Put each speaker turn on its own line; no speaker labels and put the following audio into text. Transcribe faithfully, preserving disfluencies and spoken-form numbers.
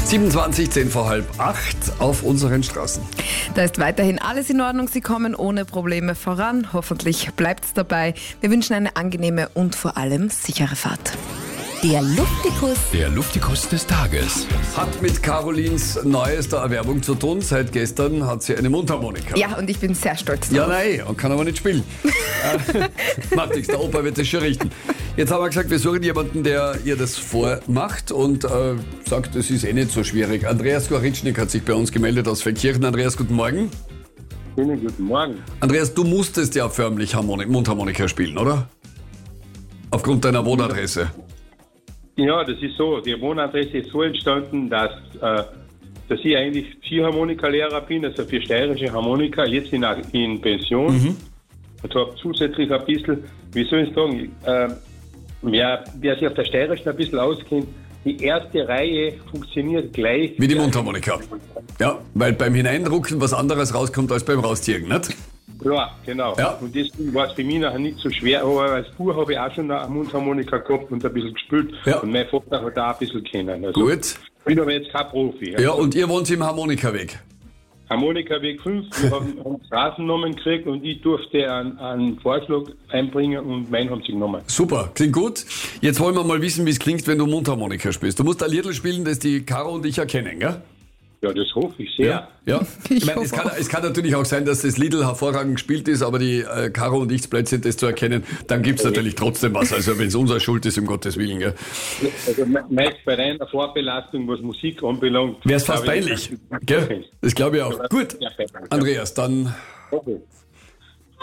siebenundzwanzig, zehn vor halb acht auf unseren Straßen.
Da ist weiterhin alles in Ordnung. Sie kommen ohne Probleme voran. Hoffentlich bleibt es dabei. Wir wünschen eine angenehme und vor allem sichere Fahrt.
Der Luftikus.
Der Luftikus des Tages.
Hat mit Carolins neuester Erwerbung zu tun. Seit gestern hat sie eine Mundharmonika.
Ja, und ich bin sehr stolz drauf.
Ja, nein, und kann aber nicht spielen. Macht nichts, der Opa wird das schon richten. Jetzt haben wir gesagt, wir suchen jemanden, der ihr das vormacht und äh, sagt, es ist eh nicht so schwierig. Andreas Goritschnik hat sich bei uns gemeldet aus Feldkirchen. Andreas, guten Morgen.
Schönen guten Morgen.
Andreas, du musstest ja förmlich Harmoni- Mundharmonika spielen, oder? Aufgrund deiner Wohnadresse.
Ja, das ist so. Die Wohnadresse ist so entstanden, dass, äh, dass ich eigentlich Ziehharmonikalehrer bin, also für steirische Harmonika, jetzt in, in Pension. Mhm. Und habe zusätzlich ein bisschen, wie soll ich sagen, äh, wer, wer sich auf der steirischen ein bisschen auskennt, die erste Reihe funktioniert gleich.
Wie die Mundharmonika. Ja, weil beim Hineindrucken was anderes rauskommt als beim Rausziehen, nicht?
Klar, genau.
Ja.
Und deswegen war es für mich nachher nicht so schwer. Aber als Bub habe ich auch schon eine Mundharmonika gehabt und ein bisschen gespielt.
Ja.
Und mein Vater hat auch ein bisschen kennen. Also
Gut.
Ich bin aber jetzt kein Profi.
Ja, und ihr wohnt im Harmonikaweg.
Harmonikaweg fünf, wir haben einen Straßennamen gekriegt und ich durfte einen, einen Vorschlag einbringen und meinen haben sie genommen.
Super, klingt gut. Jetzt wollen wir mal wissen, wie es klingt, wenn du Mundharmonika spielst. Du musst ein Liedl spielen, das die Caro und ich erkennen, gell?
Ja, das hoffe ich sehr.
Ja, ja. Ich meine, es kann, es kann natürlich auch sein, dass das Liedl hervorragend gespielt ist, aber die äh, Caro und ich zu blöd sind, das zu erkennen. Dann gibt es natürlich trotzdem was. Also wenn es unsere Schuld ist, um Gottes Willen. Gell?
Also meist bei reiner Vorbelastung, was Musik anbelangt.
Wäre es fast peinlich. Gell? Das glaube ich auch. Gut, Andreas, dann
Okay.